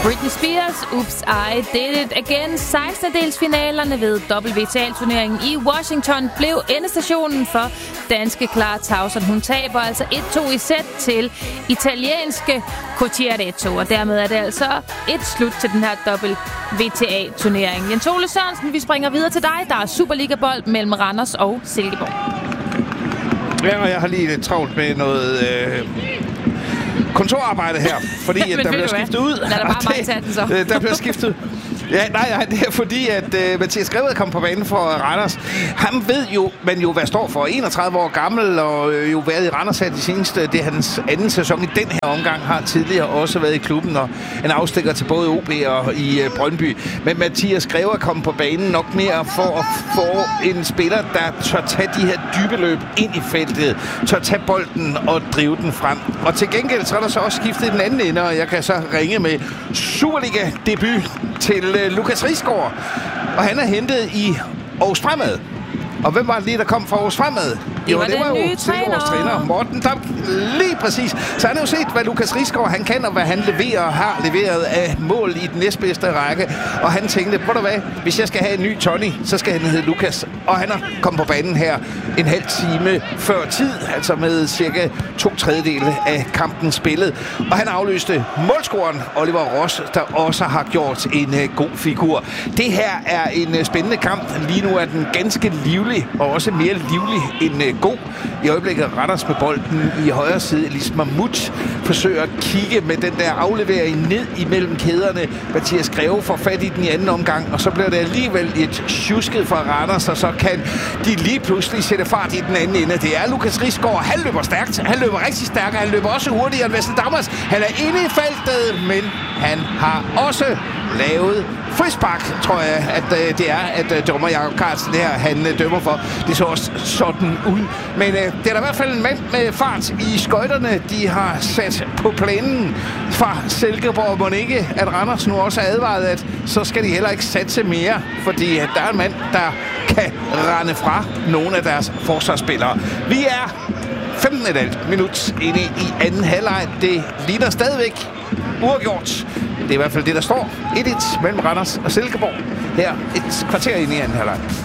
Britney Spears, Oops, I Did It Again. 16-delsfinalerne ved WTA-turneringen i Washington blev endestationen for danske Clara Tauson. Hun taber altså 1-2 i sæt til italienske Cocciaretto, og dermed er det altså et slut til den her WTA-turnering. Jens Ole Sørensen, vi springer videre til dig. Der er Superliga-bold mellem Randers og Silkeborg. Ja, og jeg har lige lidt travlt med noget kontorarbejde her, fordi at der bliver skiftet ud. Lad der bare mig tage den så. Der bliver skiftet. Ja, nej, det er fordi, at Mathias Greved kom på banen for Randers. Han ved jo, man jo hvad står for. 31 år gammel og jo været i Randers her de seneste. Det er hans anden sæson i den her omgang. Har tidligere også været i klubben og en afstikker til både OB og i Brøndby. Men Mathias Greved kom på banen nok mere for at få en spiller, der tør tage de her dybe løb ind i feltet. Tør tage bolden og drive den frem. Og til gengæld så er der så også skiftet i den anden ende, og jeg kan så ringe med Superliga-debut til Lukas Risgaard, og han er hentet i Aarhus Fremad. Og hvem var det lige, der kom fra Aarhus Fremad? Det var jo Silkeborgs træner, Morten Dam. Lige præcis. Så han har jo set, hvad Lukas Risgaard han kan, og hvad han leverer og har leveret af mål i den næstbedste række. Og han tænkte, ved du hvad, hvis jeg skal have en ny Tony, så skal han hedde Lukas. Og han har kommet på banen her en halv time før tid, altså med cirka 2/3 af kampen spillet. Og han afløste målscoreren Oliver Ross, der også har gjort en god figur. Det her er en spændende kamp. Lige nu er den ganske livlig, og også mere livlig end god. I øjeblikket Randers med bolden i højre side. Elis Mahmoud forsøger at kigge med den der aflevering ned imellem kæderne. Mathias Greve får fat i den i anden omgang, og så bliver det alligevel et tjusket fra Randers, og så kan de lige pludselig sætte fart i den anden ende. Det er Lukas Risgaard. Han løber stærkt. Han løber rigtig stærkt. Han løber også hurtigere end Wesley Dammers. Han er inde i feltet, men han har også lavet frispark, tror jeg, at det er, at dommer Jakob Carlsen her, han dømmer for. Det så også sådan ud. Men det er der i hvert fald en mand med fart i skøjterne, de har sat på planen fra Silkeborg. Må ikke, at Randers nu også er advaret, at så skal de heller ikke satse mere, fordi der er en mand, der kan rende fra nogle af deres forsvarsspillere. Vi er 15,5 minut inde i anden halvleg. Det ligner stadigvæk uafgjort. Det er i hvert fald det, der står 1-1 mellem Randers og Silkeborg her et kvarter inde i anden halvleg.